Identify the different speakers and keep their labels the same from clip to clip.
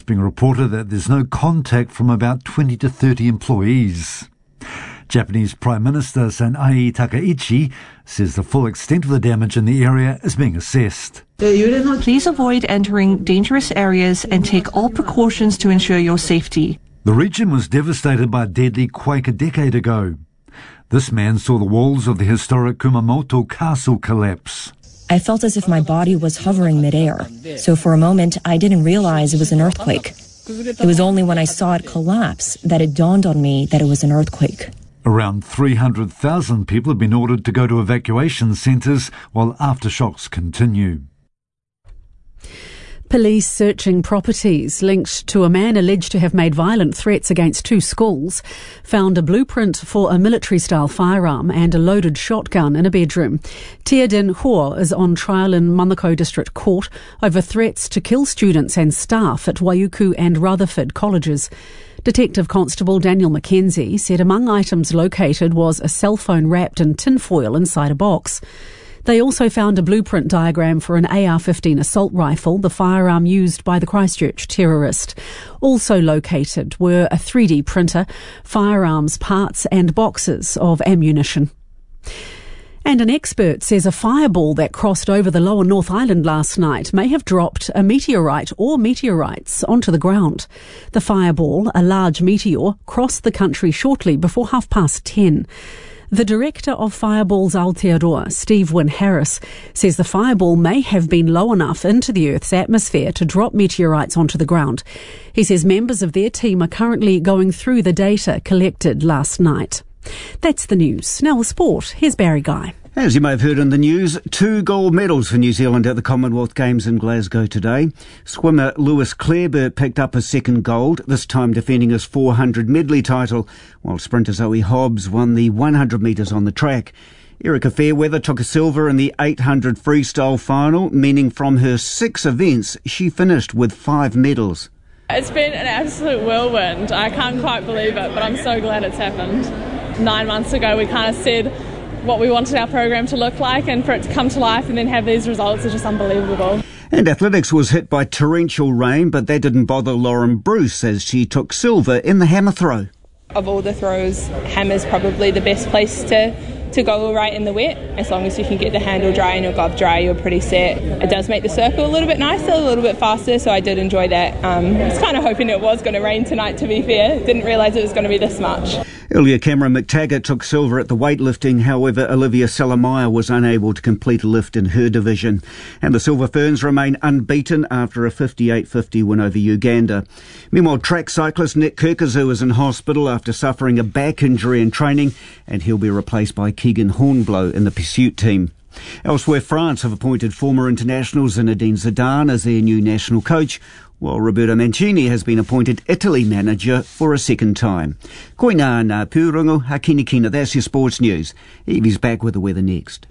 Speaker 1: being reported that there's no contact from about 20 to 30 employees. Japanese Prime Minister Sanae Takaichi says the full extent of the damage in the area is being assessed.
Speaker 2: Please avoid entering dangerous areas and take all precautions to ensure your safety.
Speaker 1: The region was devastated by a deadly quake a decade ago. This man saw the walls of the historic Kumamoto Castle collapse.
Speaker 3: I felt as if my body was hovering midair, so for a moment I didn't realize it was an earthquake. It was only when I saw it collapse that it dawned on me that it was an earthquake.
Speaker 1: Around 300,000 people have been ordered to go to evacuation centres while aftershocks continue.
Speaker 4: Police searching properties linked to a man alleged to have made violent threats against 2 schools found a blueprint for a military-style firearm and a loaded shotgun in a bedroom. Tia Din Huo is on trial in Manukau District Court over threats to kill students and staff at Waiuku and Rutherford colleges. Detective Constable Daniel McKenzie said among items located was a cell phone wrapped in tinfoil inside a box. They also found a blueprint diagram for an AR-15 assault rifle, the firearm used by the Christchurch terrorist. Also located were a 3D printer, firearms parts and boxes of ammunition. And an expert says a fireball that crossed over the lower North Island last night may have dropped a meteorite or meteorites onto the ground. The fireball, a large meteor, crossed the country shortly before 10:30. The director of Fireballs Aotearoa, Steve Wynne Harris, says the fireball may have been low enough into the Earth's atmosphere to drop meteorites onto the ground. He says members of their team are currently going through the data collected last night. That's the news. Now with sport, here's Barry Guy.
Speaker 5: As you may have heard in the news, 2 gold medals for New Zealand at the Commonwealth Games in Glasgow today. Swimmer Lewis Clareburt picked up his 2nd gold, this time defending his 400 medley title, while sprinter Zoe Hobbs won the 100 metres on the track. Erica Fairweather took a silver in the 800 freestyle final, meaning from her 6 events, she finished with 5 medals.
Speaker 6: It's been an absolute whirlwind. I can't quite believe it, but I'm so glad it's happened. 9 months ago, we kind of said what we wanted our program to look like, and for it to come to life and then have these results is just unbelievable.
Speaker 5: And athletics was hit by torrential rain, but that didn't bother Lauren Bruce as she took silver in the hammer throw.
Speaker 7: Of all the throws, hammer's probably the best place to go right in the wet. As long as you can get the handle dry and your glove dry, you're pretty set. It does make the circle a little bit nicer, a little bit faster, so I did enjoy that. I was kind of hoping it was going to rain tonight, to be fair. Didn't realise it was going to be this much.
Speaker 5: Earlier, Cameron McTaggart took silver at the weightlifting. However, Olivia Salamaya was unable to complete a lift in her division. And the Silver Ferns remain unbeaten after a 58-50 win over Uganda. Meanwhile, track cyclist Nick Kirkazu is in hospital after suffering a back injury in training, and he'll be replaced by Keegan Hornblow in the pursuit team. Elsewhere, France have appointed former international Zinedine Zidane as their new national coach, while Roberto Mancini has been appointed Italy manager for a 2nd time. Koina na pūrongo hakinikina. That's your sports news. Evie's back with the weather next.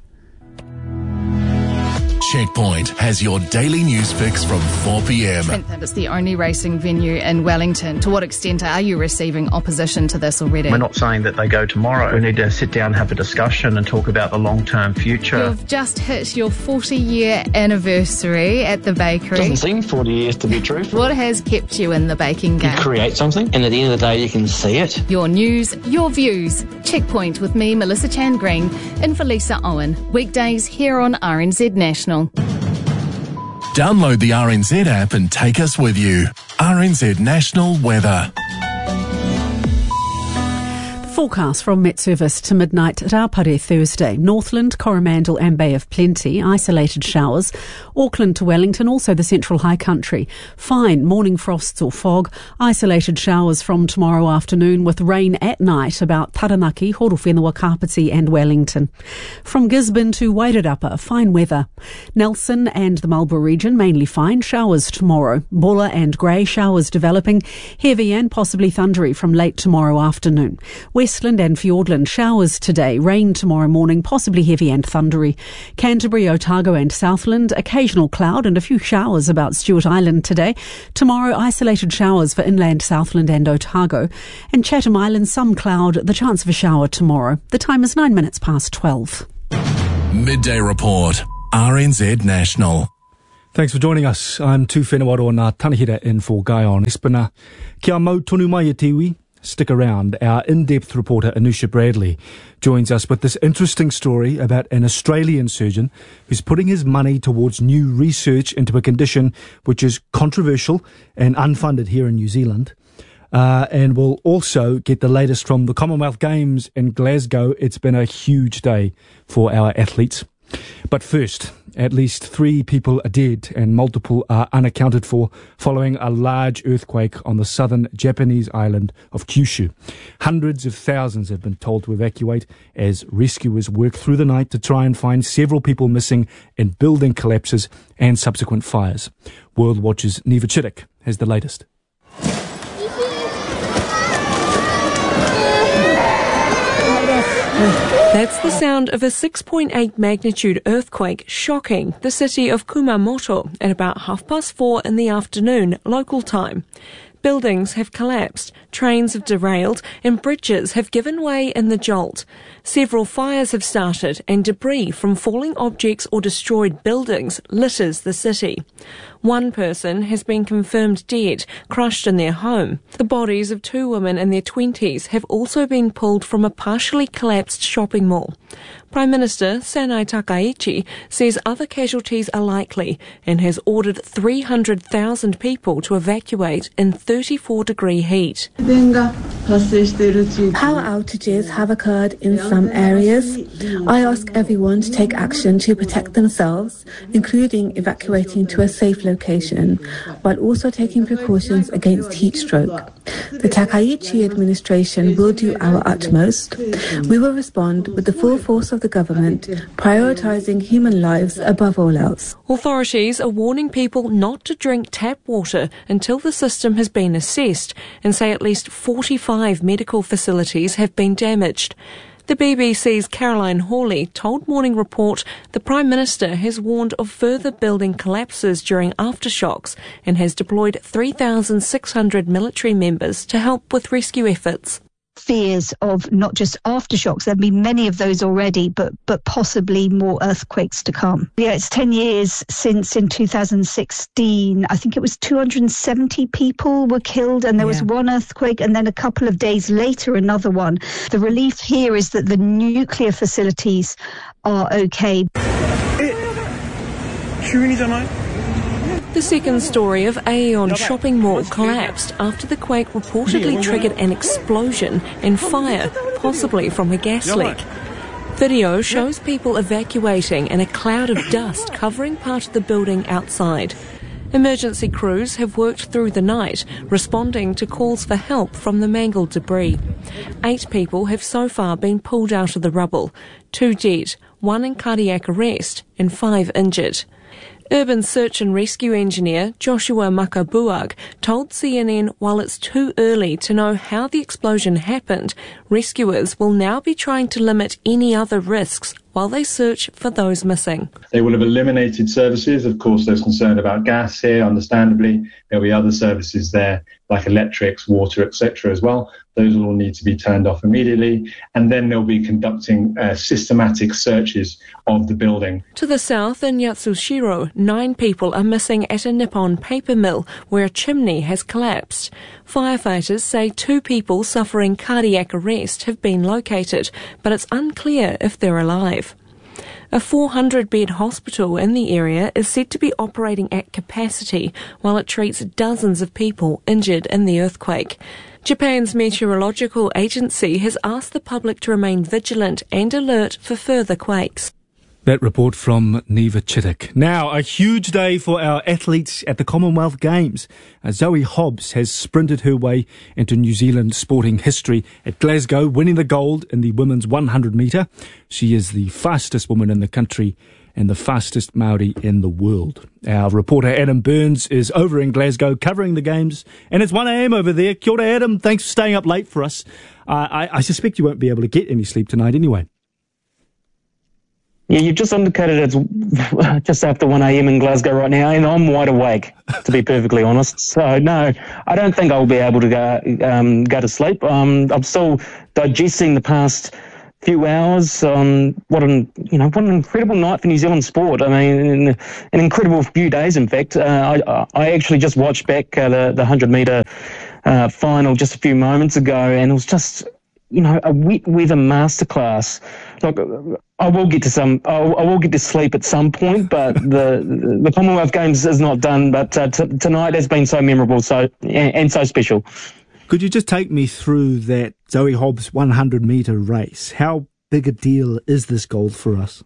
Speaker 8: Checkpoint has your daily news fix from 4 p.m.
Speaker 9: Trentham is the only racing venue in Wellington. To what extent are you receiving opposition to this already?
Speaker 10: We're not saying that they go tomorrow. We need to sit down, have a discussion and talk about the long-term future.
Speaker 9: You've just hit your 40-year anniversary at the bakery.
Speaker 11: Doesn't seem 40 years to be true.
Speaker 9: What has kept you in the baking game?
Speaker 11: You create something and at the end of the day you can see it.
Speaker 9: Your news, your views. Checkpoint with me, Melissa Chan Green, in for Lisa Owen. Weekdays here on RNZ National.
Speaker 8: Download the RNZ app and take us with you. RNZ National Weather.
Speaker 4: Forecast from Met Service to midnight at Aupare Thursday. Northland, Coromandel and Bay of Plenty, isolated showers. Auckland to Wellington, also the central high country. Fine morning frosts or fog. Isolated showers from tomorrow afternoon with rain at night about Taranaki, Horowhenua, Kapiti and Wellington. From Gisborne to Wairarapa, fine weather. Nelson and the Marlborough region, mainly fine. Showers tomorrow. Bulla and grey showers developing. Heavy and possibly thundery from late tomorrow afternoon. Westland and Fiordland, showers today, rain tomorrow morning, possibly heavy and thundery. Canterbury, Otago and Southland, occasional cloud and a few showers about Stewart Island today. Tomorrow, isolated showers for inland Southland and Otago. And Chatham Island, some cloud, the chance of a shower tomorrow. The time is 9 minutes past 12.
Speaker 8: Midday Report, RNZ National.
Speaker 12: Thanks for joining us. I'm Tu Whenawaro Ngā Tanahira in for Guy on Espana. Kia mau tonu mai e tiwi. Stick around. Our in-depth reporter Anusha Bradley joins us with this interesting story about an Australian surgeon who's putting his money towards new research into a condition which is controversial and unfunded here in New Zealand. And we'll also get the latest from the Commonwealth Games in Glasgow. It's been a huge day for our athletes. But first, at least 3 people are dead and multiple are unaccounted for following a large earthquake on the southern Japanese island of Kyushu. Hundreds of thousands have been told to evacuate as rescuers work through the night to try and find several people missing in building collapses and subsequent fires. World Watch's Neva Chittick has the latest.
Speaker 2: That's the sound of a 6.8 magnitude earthquake shocking the city of Kumamoto at about 4:30 in the afternoon, local time. Buildings have collapsed, trains have derailed, and bridges have given way in the jolt. Several fires have started, and debris from falling objects or destroyed buildings litters the city. One person has been confirmed dead, crushed in their home. The bodies of 2 women in their 20s have also been pulled from a partially collapsed shopping mall. Prime Minister Sanai Takaichi says other casualties are likely and has ordered 300,000 people to evacuate in 34-degree heat.
Speaker 13: Power outages have occurred in some areas. I ask everyone to take action to protect themselves, including evacuating to a safe location, while also taking precautions against heat stroke. The Takaichi administration will do our utmost. We will respond with the full force of the government, prioritising human lives above all else.
Speaker 2: Authorities are warning people not to drink tap water until the system has been assessed and say at least 45 medical facilities have been damaged. The BBC's Caroline Hawley told Morning Report the Prime Minister has warned of further building collapses during aftershocks and has deployed 3,600 military members to help with rescue efforts.
Speaker 14: Fears of not just aftershocks, there have been many of those already, but possibly more earthquakes to come. Yeah, it's 10 years since in 2016, I think it was 270 people were killed and there was one earthquake and then a couple of days later another one. The relief here is that the nuclear facilities are okay.
Speaker 2: The second story of Aeon Shopping Mall collapsed after the quake reportedly triggered an explosion and fire, possibly from a gas leak. Video shows people evacuating and a cloud of dust covering part of the building outside. Emergency crews have worked through the night, responding to calls for help from the mangled debris. 8 people have so far been pulled out of the rubble, 2 dead, 1 in cardiac arrest and 5 injured. Urban search and rescue engineer Joshua Makabuag told CNN while it's too early to know how the explosion happened, rescuers will now be trying to limit any other risks while they search for those missing.
Speaker 15: They will have eliminated services. Of course, there's concern about gas here, understandably. There'll be other services there, like electrics, water, etc. as well. Those will all need to be turned off immediately. And then they'll be conducting systematic searches of the building.
Speaker 2: To the south in Yatsushiro, 9 people are missing at a Nippon paper mill where a chimney has collapsed. Firefighters say 2 people suffering cardiac arrest have been located, but it's unclear if they're alive. A 400-bed hospital in the area is said to be operating at capacity while it treats dozens of people injured in the earthquake. Japan's meteorological agency has asked the public to remain vigilant and alert for further quakes.
Speaker 12: That report from Neva Chittick. Now, a huge day for our athletes at the Commonwealth Games. Zoe Hobbs has sprinted her way into New Zealand sporting history at Glasgow, winning the gold in the women's 100 metre. She is the fastest woman in the country and the fastest Māori in the world. Our reporter Adam Burns is over in Glasgow covering the games, and it's 1 a.m. over there. Kia ora, Adam. Thanks for staying up late for us. I suspect you won't be able to get any sleep tonight anyway.
Speaker 16: Yeah, you've just indicated it's just after 1 a.m. in Glasgow right now, and I'm wide awake, to be perfectly honest. So, no, I don't think I'll be able to go to sleep. I'm still digesting the past few hours. What an incredible night for New Zealand sport. I mean, an incredible few days. In fact, I actually just watched back the 100-metre final just a few moments ago, and it was just a wet weather masterclass. Look, I will get to sleep at some point, but the Commonwealth Games is not done. But tonight has been so memorable, so special.
Speaker 12: Could you just take me through that Zoe Hobbs 100-metre race? How big a deal is this gold for us?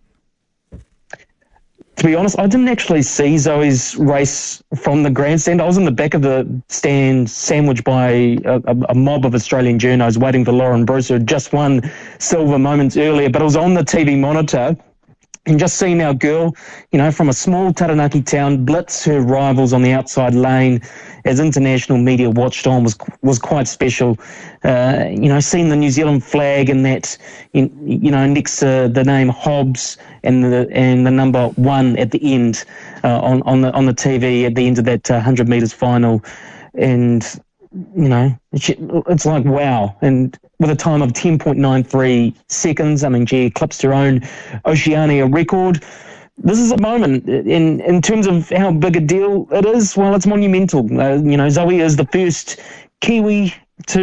Speaker 16: To be honest, I didn't actually see Zoe's race from the grandstand. I was in the back of the stand, sandwiched by a mob of Australian journos waiting for Lauren Bruce, who had just won silver moments earlier. But I was on the TV monitor and just seeing our girl, from a small Taranaki town, blitz her rivals on the outside lane as international media watched on was quite special. Seeing the New Zealand flag and that, next to the name Hobbs and the number 1 at the end on the TV at the end of that 100 metres final, and it's like wow. And with a time of 10.93 seconds, I mean, she eclipsed her own Oceania record. This is a moment in terms of how big a deal it is. Well, it's monumental. Zoe is the first Kiwi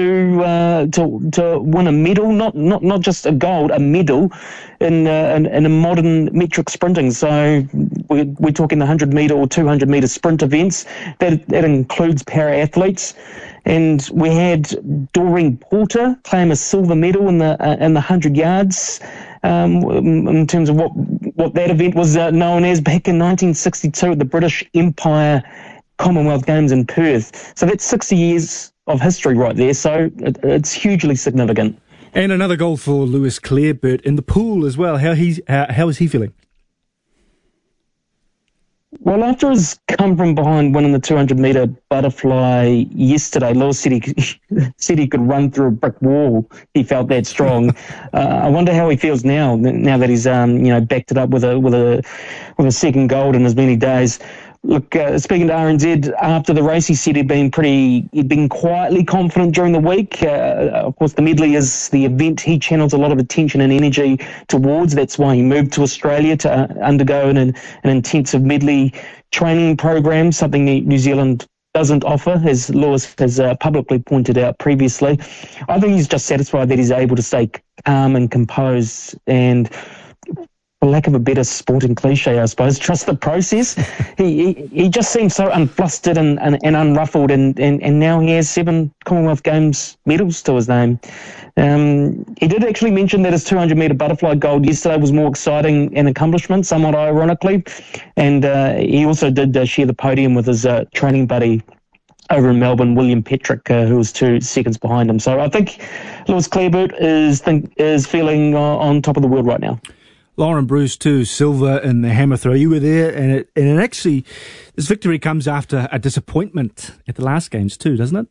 Speaker 16: to win a medal, not just a gold, a medal in a modern metric sprinting. So we're talking the 100 metre or 200 metre sprint events. That includes para athletes. And we had Doreen Porter claim a silver medal in the 100 yards. In terms of what that event was known as back in 1962 at the British Empire Commonwealth Games in Perth. So that's 60 years of history right there, so it's hugely significant.
Speaker 12: And another goal for Lewis Clareburt in the pool as well. How is he feeling?
Speaker 16: Well, after his come from behind winning the 200-metre butterfly yesterday, Lewis said he could run through a brick wall. He felt that strong. I wonder how he feels now that he's backed it up with a second gold in as many days. Look, speaking to RNZ after the race, he said he'd been quietly confident during the week. Of course, the medley is the event he channels a lot of attention and energy towards. That's why he moved to Australia to undergo an intensive medley training program, something that New Zealand doesn't offer, as Lewis has publicly pointed out previously. I think he's just satisfied that he's able to stay calm and composed and, for lack of a better sporting cliche, I suppose, trust the process. He just seems so unflustered and unruffled, and now he has 7 Commonwealth Games medals to his name. He did actually mention that his 200-metre butterfly gold yesterday was more exciting an accomplishment, somewhat ironically, and he also did share the podium with his training buddy over in Melbourne, William Petrick, who was 2 seconds behind him. So I think Lewis Clareburt is feeling on top of the world right now.
Speaker 12: Lauren Bruce too, silver in the hammer throw. You were there, and it actually, this victory comes after a disappointment at the last games too, doesn't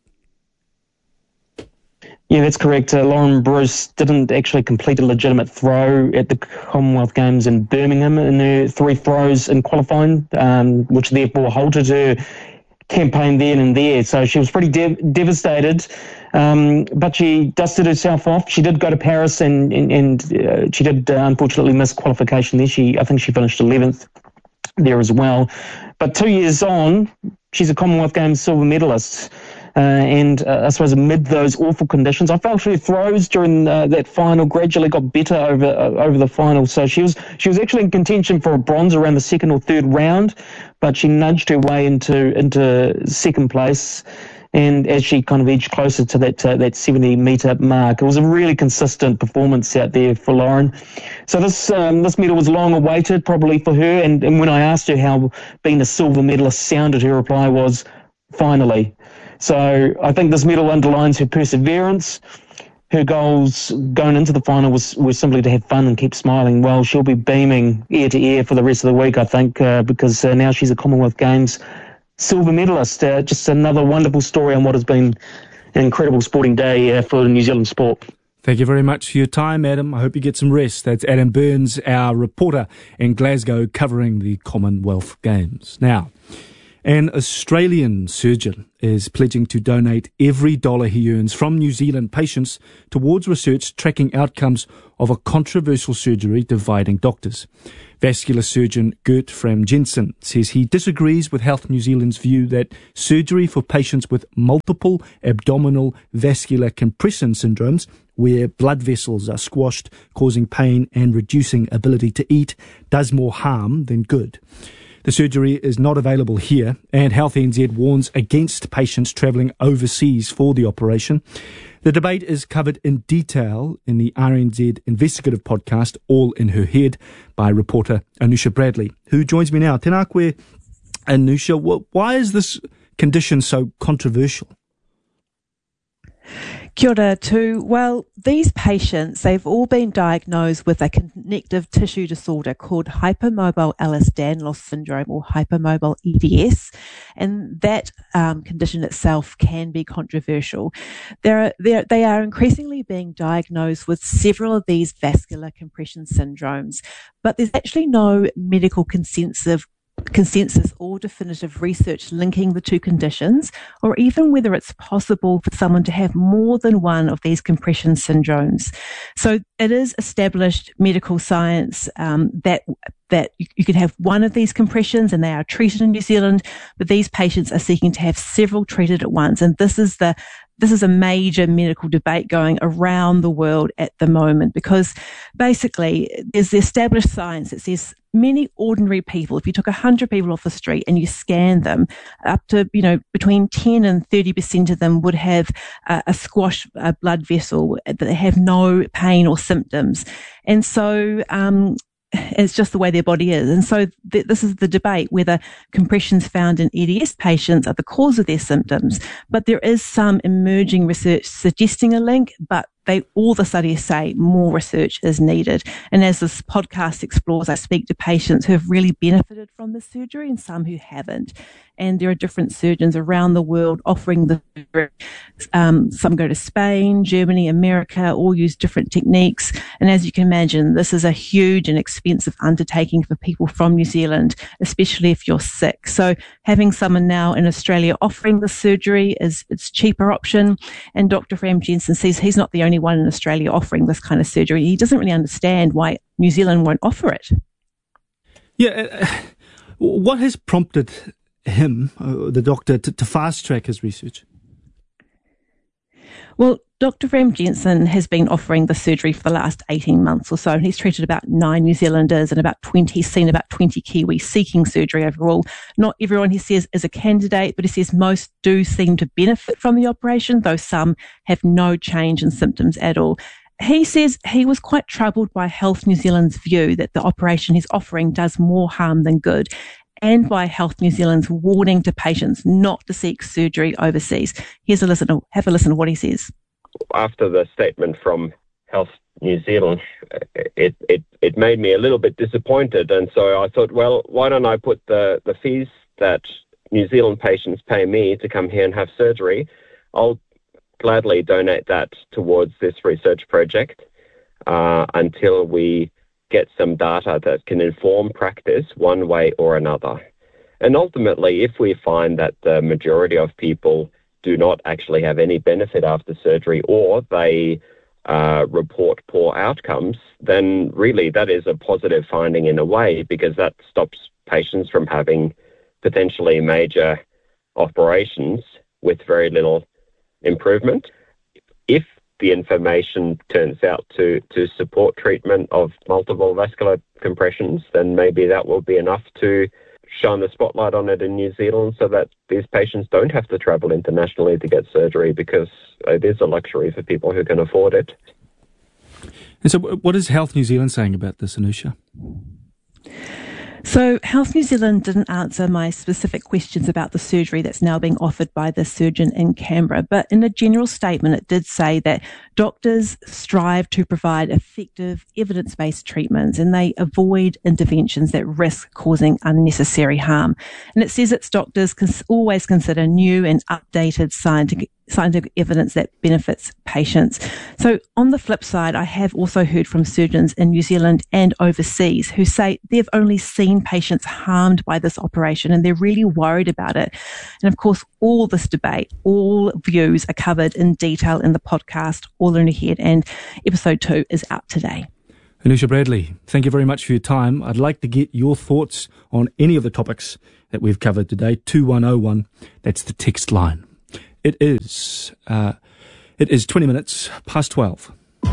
Speaker 12: it?
Speaker 16: Yeah, that's correct. Lauren Bruce didn't actually complete a legitimate throw at the Commonwealth Games in Birmingham in her 3 throws in qualifying, which therefore halted her campaign then and there. So she was pretty devastated. But she dusted herself off. She did go to Paris and she did unfortunately miss qualification there. I think she finished 11th there as well. But 2 years on, she's a Commonwealth Games silver medalist. And I suppose amid those awful conditions, I felt her throws during that final gradually got better over the final. So she was actually in contention for a bronze around the 2nd or 3rd round, but she nudged her way into second place. And as she kind of edged closer to that 70-metre mark, it was a really consistent performance out there for Lauren. So this medal was long awaited, probably for her. And when I asked her how being a silver medalist sounded, her reply was, "Finally." So I think this medal underlines her perseverance. Her goals going into the final were simply to have fun and keep smiling. Well, she'll be beaming ear to ear for the rest of the week, I think, because now she's a Commonwealth Games silver medalist. Just another wonderful story on what has been an incredible sporting day for New Zealand sport.
Speaker 12: Thank you very much for your time, Adam. I hope you get some rest. That's Adam Burns, our reporter in Glasgow, covering the Commonwealth Games. Now, An Australian surgeon is pledging to donate every dollar he earns from New Zealand patients towards research tracking outcomes of a controversial surgery dividing doctors. Vascular surgeon Gert Fram Jensen says he disagrees with Health New Zealand's view that surgery for patients with multiple abdominal vascular compression syndromes, where blood vessels are squashed, causing pain and reducing ability to eat, does more harm than good. The surgery is not available here, and Health NZ warns against patients travelling overseas for the operation. The debate is covered in detail in the RNZ investigative podcast, All in Her Head, by reporter Anusha Bradley, who joins me now. Tēnā koe, Anusha. Why is this condition so controversial?
Speaker 17: Kia ora too. Well, these patients, they've all been diagnosed with a connective tissue disorder called hypermobile Ehlers-Danlos syndrome, or hypermobile EDS, and that condition itself can be controversial. They are increasingly being diagnosed with several of these vascular compression syndromes, but there's actually no medical consensus or definitive research linking the two conditions, or even whether it's possible for someone to have more than one of these compression syndromes. So it is established medical science that you can have one of these compressions and they are treated in New Zealand, but these patients are seeking to have several treated at once. And this is a major medical debate going around the world at the moment, because basically there's the established science that says many ordinary people, if you took 100 people off the street and you scanned them, up to, between 10 and 30% of them would have a squash blood vessel that they have no pain or symptoms. And so, it's just the way their body is. And so this is the debate whether compressions found in EDS patients are the cause of their symptoms. But there is some emerging research suggesting a link, but all the studies say more research is needed. And as this podcast explores, I speak to patients who have really benefited from this surgery and some who haven't. And there are different surgeons around the world offering the surgery. Some go to Spain, Germany, America, all use different techniques. And as you can imagine, this is a huge and expensive undertaking for people from New Zealand, especially if you're sick. So having someone now in Australia offering the surgery it's a cheaper option. And Dr. Fram Jensen says he's not the only one in Australia offering this kind of surgery. He doesn't really understand why New Zealand won't offer it.
Speaker 12: Yeah, what has prompted him, the doctor, to fast-track his research?
Speaker 17: Well, Dr. Fram Jensen has been offering the surgery for the last 18 months or so, and he's treated about 9 New Zealanders and he's seen about 20 Kiwis seeking surgery overall. Not everyone, he says, is a candidate, but he says most do seem to benefit from the operation, though some have no change in symptoms at all. He says he was quite troubled by Health New Zealand's view that the operation he's offering does more harm than good, and by Health New Zealand's warning to patients not to seek surgery overseas. Have a listen to what he says.
Speaker 18: After the statement from Health New Zealand, it made me a little bit disappointed, and so I thought, well, why don't I put the fees that New Zealand patients pay me to come here and have surgery, I'll gladly donate that towards this research project until we get some data that can inform practice one way or another. And ultimately, if we find that the majority of people do not actually have any benefit after surgery, or they report poor outcomes, then really that is a positive finding in a way, because that stops patients from having potentially major operations with very little improvement. If the information turns out to support treatment of multiple vascular compressions, then maybe that will be enough to shine the spotlight on it in New Zealand so that these patients don't have to travel internationally to get surgery, because it is a luxury for people who can afford it.
Speaker 12: And so what is Health New Zealand saying about this, Anusha?
Speaker 17: So Health New Zealand didn't answer my specific questions about the surgery that's now being offered by the surgeon in Canberra, but in a general statement it did say that doctors strive to provide effective evidence-based treatments and they avoid interventions that risk causing unnecessary harm. And it says its doctors always consider new and updated scientific evidence that benefits patients. So on the flip side, I have also heard from surgeons in New Zealand and overseas who say they've only seen patients harmed by this operation and they're really worried about it. And of course, all this debate, all views are covered in detail in the podcast All in Your Head, and episode 2 is out today.
Speaker 12: Anusha Bradley, thank you very much for your time. I'd like to get your thoughts on any of the topics that we've covered today. 2101, that's the text line. It is 20 minutes past 12.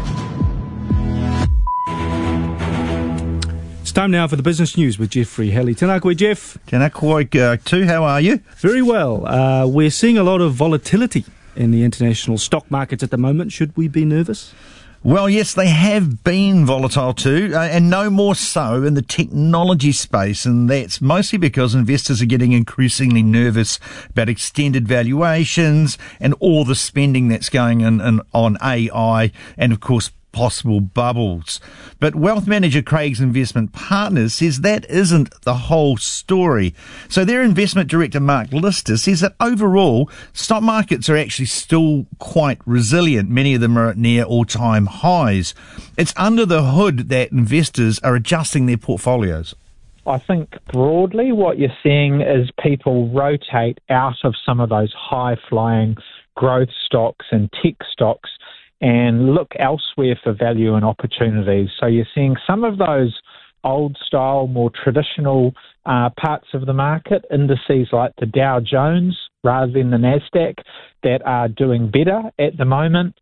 Speaker 12: It's time now for the business news with Jeffrey Halley. Tēnā koe, Jeff.
Speaker 19: Tēnā koe too. How are you?
Speaker 12: Very well. We're seeing a lot of volatility in the international stock markets at the moment. Should we be nervous?
Speaker 19: Well, yes, they have been volatile too, and no more so in the technology space, and that's mostly because investors are getting increasingly nervous about extended valuations and all the spending that's going on AI and, of course, possible bubbles. But wealth manager Craig's Investment Partners says that isn't the whole story. So their investment director Mark Lister says that overall stock markets are actually still quite resilient. Many of them are at near all-time highs. It's under the hood that investors are adjusting their portfolios.
Speaker 20: I think broadly what you're seeing is people rotate out of some of those high-flying growth stocks and tech stocks and look elsewhere for value and opportunities. So you're seeing some of those old-style, more traditional parts of the market, indices like the Dow Jones rather than the NASDAQ, that are doing better at the moment.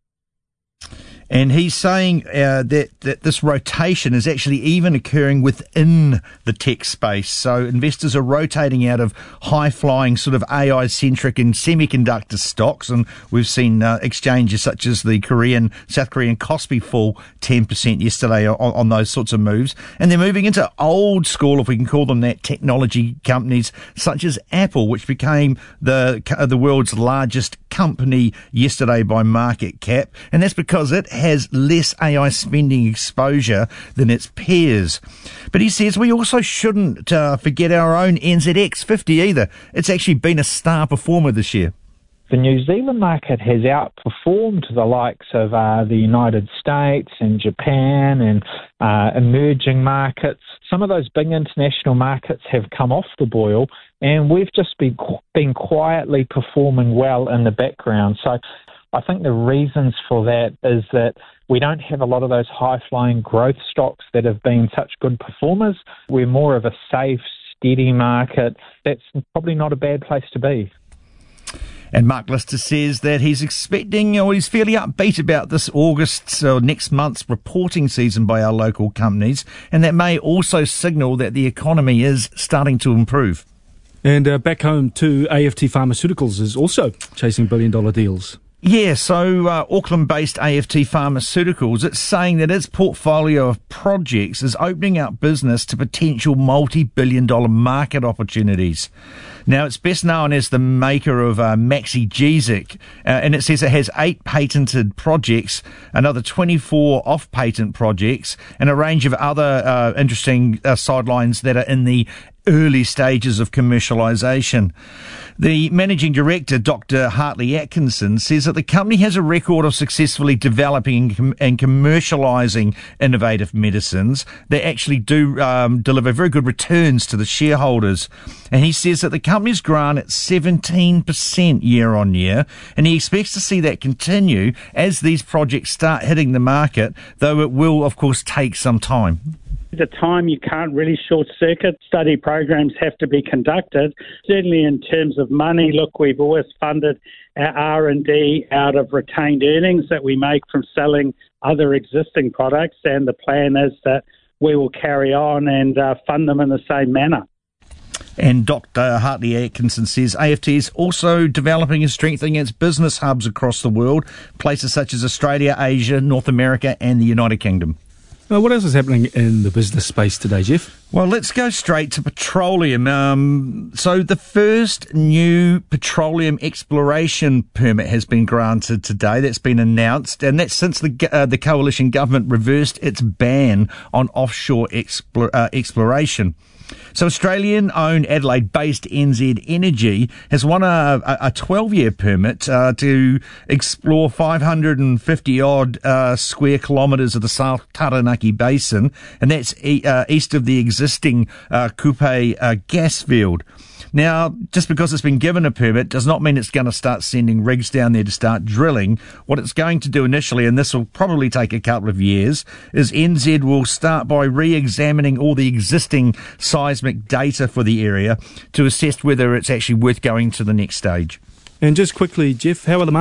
Speaker 19: And he's saying that this rotation is actually even occurring within the tech space. So investors are rotating out of high-flying sort of AI-centric and semiconductor stocks. And we've seen exchanges such as the South Korean Kospi fall 10% yesterday on those sorts of moves. And they're moving into old school, if we can call them that, technology companies such as Apple, which became the world's largest company yesterday by market cap. And that's because it has less AI spending exposure than its peers. But he says we also shouldn't forget our own NZX 50 either. It's actually been a star performer this year.
Speaker 20: The New Zealand market has outperformed the likes of the United States and Japan and emerging markets. Some of those big international markets have come off the boil, and we've just been quietly performing well in the background. So I think the reasons for that is that we don't have a lot of those high-flying growth stocks that have been such good performers. We're more of a safe, steady market. That's probably not a bad place to be.
Speaker 19: And Mark Lister says that he's expecting, or he's fairly upbeat about this August or next month's reporting season by our local companies, and that may also signal that the economy is starting to improve.
Speaker 12: And back home too, AFT Pharmaceuticals is also chasing billion-dollar deals.
Speaker 19: Yeah, so Auckland-based AFT Pharmaceuticals, it's saying that its portfolio of projects is opening up business to potential multi-billion-dollar market opportunities. Now, it's best known as the maker of Maxigesic, and it says it has 8 patented projects, another 24 off-patent projects, and a range of other interesting sidelines that are in the early stages of commercialisation. The managing director, Dr. Hartley Atkinson, says that the company has a record of successfully developing and commercialising innovative medicines that actually do deliver very good returns to the shareholders. And he says that the company's grown at 17% year on year, and he expects to see that continue as these projects start hitting the market, though it will, of course, take some time.
Speaker 21: At the time, you can't really short-circuit. Study programs have to be conducted. Certainly in terms of money, look, we've always funded our R&D out of retained earnings that we make from selling other existing products, and the plan is that we will carry on and fund them in the same manner.
Speaker 19: And Dr. Hartley Atkinson says AFT is also developing and strengthening its business hubs across the world, places such as Australia, Asia, North America and the United Kingdom.
Speaker 12: What else is happening in the business space today, Jeff?
Speaker 19: Well, let's go straight to petroleum. So the first new petroleum exploration permit has been granted today. That's been announced, and that's since the coalition government reversed its ban on offshore exploration. So Australian-owned Adelaide-based NZ Energy has won a 12-year permit to explore 550-odd square kilometres of the South Taranaki Basin, and that's east of the existing Kupe gas field. Now, just because it's been given a permit does not mean it's going to start sending rigs down there to start drilling. What it's going to do initially, and this will probably take a couple of years, is NZ will start by re-examining all the existing seismic data for the area to assess whether it's actually worth going to the next stage.
Speaker 12: And just quickly, Jeff, how are the